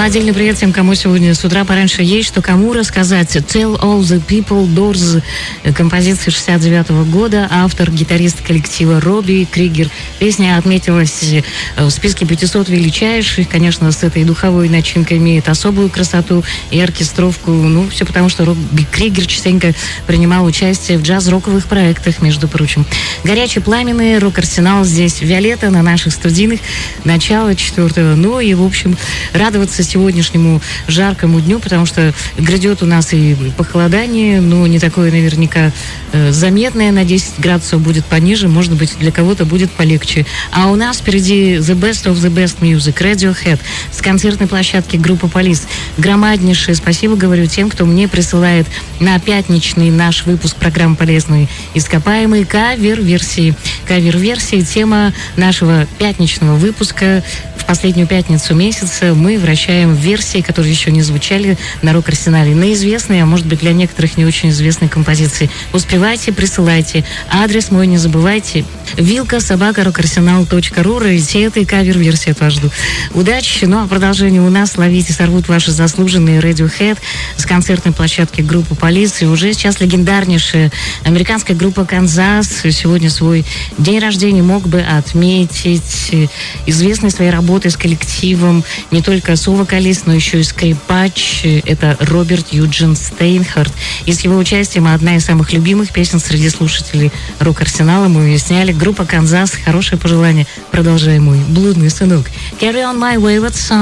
отдельный привет тем, кому сегодня с утра пораньше есть что кому рассказать. Tell All the People, Doors, композиция 69-го года, автор, гитарист коллектива Робби Кригер. Песня отметилась в списке 500 величайших. Конечно, с этой духовой начинкой имеет особую красоту и оркестровку. Ну, все потому, что Робби Кригер частенько принимал участие в джаз-роковых проектах, между прочим. Горячий, пламенный рок-арсенал здесь. Виолетта на наших студийных. Начало 4-го. Ну и, в общем, радоваться сегодняшнему жаркому дню, потому что грядет у нас и похолодание, но не такое наверняка заметное, на 10 градусов будет пониже, может быть, для кого-то будет полегче. А у нас впереди The Best of the Best Music, Radiohead, с концертной площадки группы Police. Громаднейшее спасибо, говорю, тем, кто мне присылает на пятничный наш выпуск программы «Полезные ископаемые» кавер-версии. Кавер-версии — тема нашего пятничного выпуска. В последнюю пятницу месяца мы вращаем версии, которые еще не звучали на рок-арсенале, на известные, а может быть для некоторых не очень известные композиции. Успевайте, присылайте. Адрес мой не забывайте. vilka@rockarsenal.ru. Раритеты и кавер-версии от вас жду. Удачи. Ну а продолжение у нас. Ловите, сорвут ваши заслуженные Radiohead с концертной площадки группы Police. И уже сейчас легендарнейшая американская группа Канзас сегодня свой день рождения мог бы отметить известной своей работой с коллективом не только соло-вокалист, но еще и скрипач. Это Роберт Юджин Стейнхарт. И с его участием одна из самых любимых песен среди слушателей рок-арсенала. Мы ее сняли. Группа Канзас. Хорошее пожелание. Продолжай, мой блудный сынок. Carry on my wayward son.